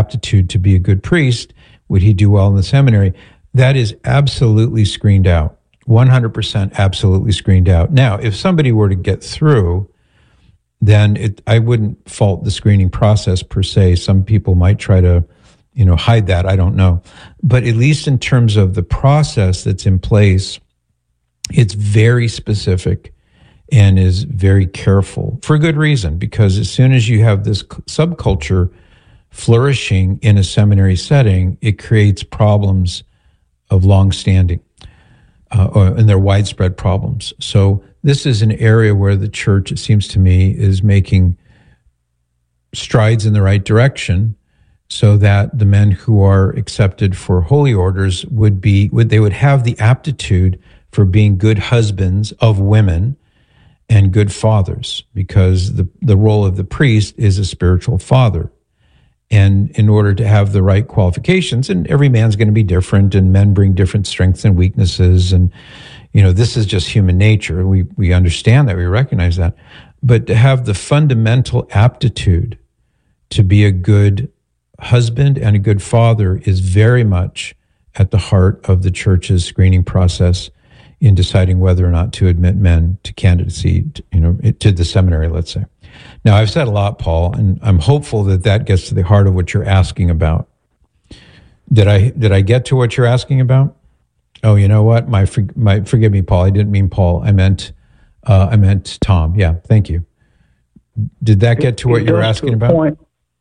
aptitude to be a good priest? Would he do well in the seminary? That is absolutely screened out. 100% absolutely screened out. Now, if somebody were to get through, then I wouldn't fault the screening process per se. Some people might try to, hide that. I don't know. But at least in terms of the process that's in place, it's very specific and is very careful for good reason, because as soon as you have this subculture flourishing in a seminary setting, it creates problems of long-standing, and they're widespread problems. So this is an area where the church, it seems to me, is making strides in the right direction, so that the men who are accepted for holy orders would have the aptitude for being good husbands of women and good fathers, because the role of the priest is a spiritual father. And in order to have the right qualifications, and every man's going to be different, and men bring different strengths and weaknesses, and this is just human nature. We understand that, we recognize that. But to have the fundamental aptitude to be a good husband and a good father is very much at the heart of the church's screening process in deciding whether or not to admit men to candidacy, to the seminary, let's say. Now, I've said a lot, Paul, and I'm hopeful that gets to the heart of what you're asking about. Did I get to what you're asking about? Oh, you know what? Forgive me, Paul. I didn't mean Paul. I meant Tom. Yeah, thank you. Did that get to what you're asking about?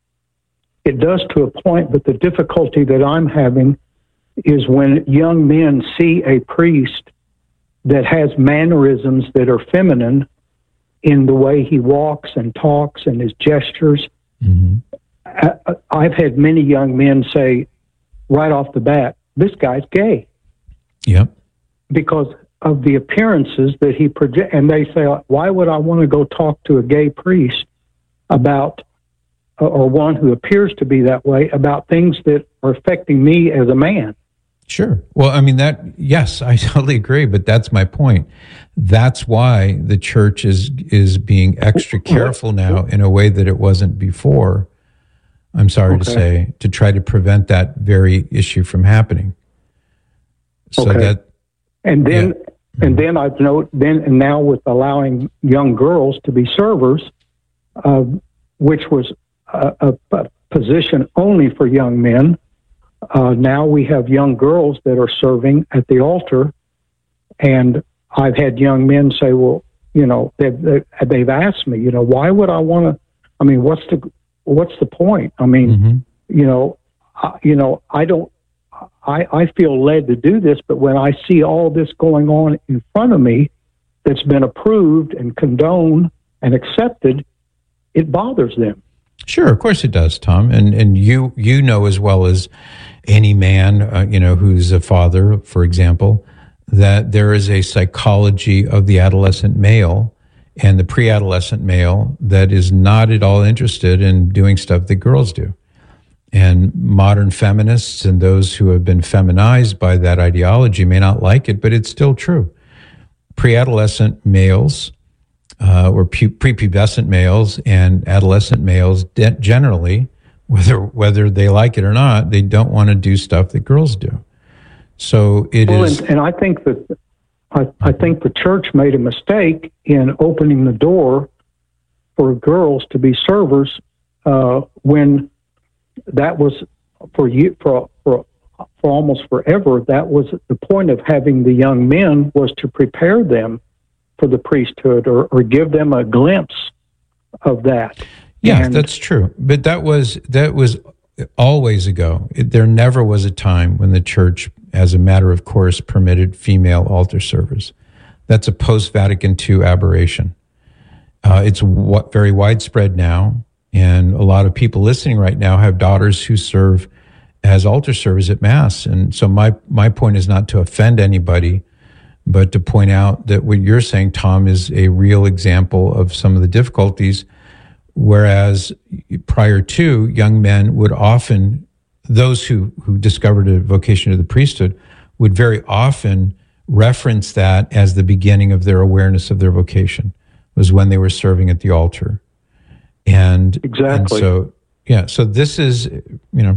It does to a point, but the difficulty that I'm having is when young men see a priest that has mannerisms that are feminine in the way he walks and talks and his gestures. Mm-hmm. I've had many young men say right off the bat, this guy's gay. Yep. Because of the appearances that he projects. And they say, why would I want to go talk to a gay priest about, or one who appears to be that way, about things that are affecting me as a man? Sure. Well, I mean, yes, I totally agree, but that's my point. That's why the church is being extra careful now in a way that it wasn't before, I'm sorry to say, to try to prevent that very issue from happening. So and then I've noted, and now with allowing young girls to be servers, which was a position only for young men, now we have young girls that are serving at the altar, and I've had young men say, well, they've asked me, why would I want to, I mean, what's the point? I mean, I feel led to do this, but when I see all this going on in front of me that's been approved and condoned and accepted, it bothers them. Sure, of course it does, Tom. And you know as well as any man, who's a father, for example, that there is a psychology of the adolescent male and the pre-adolescent male that is not at all interested in doing stuff that girls do. And modern feminists and those who have been feminized by that ideology may not like it, but it's still true. Pre-adolescent males or prepubescent males and adolescent males generally, whether they like it or not, they don't want to do stuff that girls do. So it is. And I think that I think the church made a mistake in opening the door for girls to be servers when that was for almost forever. That was the point of having the young men, was to prepare them for the priesthood or give them a glimpse of that. Yeah, that's true. But that was always ago. There never was a time when the church, as a matter of course, permitted female altar servers. That's a post-Vatican II aberration. It's very widespread now, and a lot of people listening right now have daughters who serve as altar servers at Mass. And so my point is not to offend anybody, but to point out that what you're saying, Tom, is a real example of some of the difficulties. Whereas prior to, young men would often, those who discovered a vocation to the priesthood, would very often reference that as the beginning of their awareness of their vocation, was when they were serving at the altar. And exactly. And so this is,